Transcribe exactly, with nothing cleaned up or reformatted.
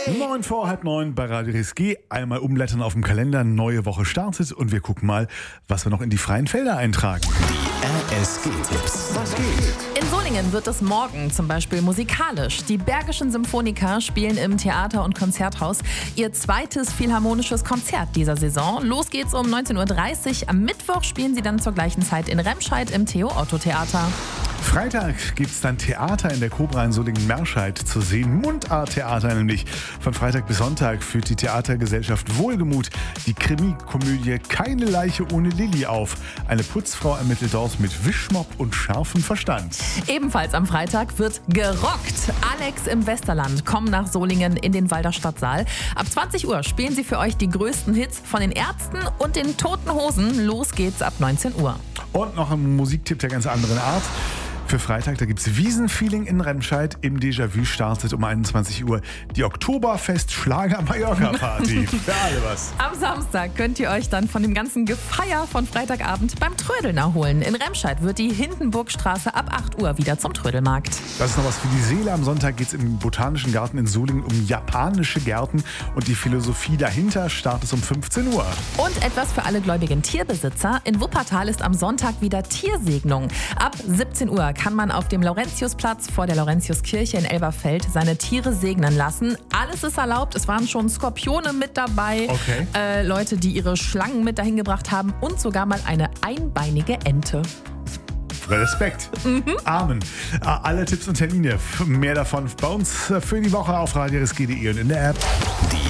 Neun vor halb neun bei Radio R S G. Einmal umblättern auf dem Kalender, neue Woche startet und wir gucken mal, was wir noch in die freien Felder eintragen. Die R S G-Tipps. Was geht? In Solingen wird es morgen zum Beispiel musikalisch. Die Bergischen Symphoniker spielen im Theater- und Konzerthaus ihr zweites philharmonisches Konzert dieser Saison. Los geht's um neunzehn Uhr dreißig. Am Mittwoch spielen sie dann zur gleichen Zeit in Remscheid im Theo-Otto-Theater. Freitag gibt es dann Theater in der Cobra in Solingen-Merscheid zu sehen. Mundart-Theater nämlich. Von Freitag bis Sonntag führt die Theatergesellschaft Wohlgemut die Krimi-Komödie Keine Leiche ohne Lilly auf. Eine Putzfrau ermittelt dort mit Wischmopp und scharfem Verstand. Ebenfalls am Freitag wird gerockt. Alex im Westerland kommen nach Solingen in den Walder Stadtsaal. Ab zwanzig Uhr spielen sie für euch die größten Hits von den Ärzten und den Toten Hosen. Los geht's ab neunzehn Uhr. Und noch ein Musiktipp der ganz anderen Art. Für Freitag, da gibt's Wiesenfeeling in Remscheid. Im Déjà-vu startet um einundzwanzig Uhr die Oktoberfest-Schlager-Mallorca-Party. Für alle was. Am Samstag könnt ihr euch dann von dem ganzen Gefeier von Freitagabend beim Trödeln erholen. In Remscheid wird die Hindenburgstraße ab acht Uhr wieder zum Trödelmarkt. Das ist noch was für die Seele. Am Sonntag geht's im Botanischen Garten in Solingen um japanische Gärten und die Philosophie dahinter startet um fünfzehn Uhr. Und etwas für alle gläubigen Tierbesitzer. In Wuppertal ist am Sonntag wieder Tiersegnung. Ab siebzehn Uhr kann man auf dem Laurentiusplatz vor der Laurentiuskirche in Elberfeld seine Tiere segnen lassen. Alles ist erlaubt. Es waren schon Skorpione mit dabei, okay. äh, Leute, die ihre Schlangen mit dahin gebracht haben und sogar mal eine einbeinige Ente. Respekt. Mhm. Amen. Alle Tipps und Termine, mehr davon bei uns für die Woche auf radio r s g punkt d e und in der App. Die